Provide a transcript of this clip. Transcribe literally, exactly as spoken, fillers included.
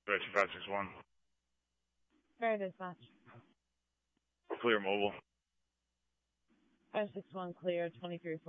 Direction five six one. Fair dispatch. Clear mobile. five six one clear, twenty-three